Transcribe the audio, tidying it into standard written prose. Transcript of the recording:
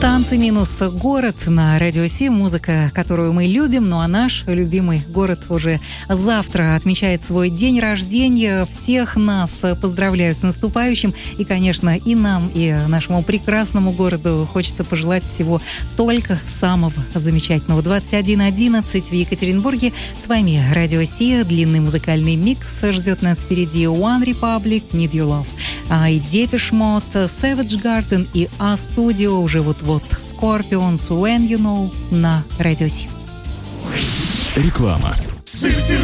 Танцы минус город на Радио 7. Музыка, которую мы любим. Ну а наш любимый город уже завтра отмечает свой день рождения. Всех нас поздравляю с наступающим. И, конечно, и нам, и нашему прекрасному городу хочется пожелать всего только самого замечательного. 21:11 в Екатеринбурге. С вами Радио 7. Длинный музыкальный микс ждет нас впереди. One Republic, Need Your Love. И Depeche Mode, Savage Garden и A-Studio уже вот-вот. Scorpions, When You Know на Радио 7. Реклама.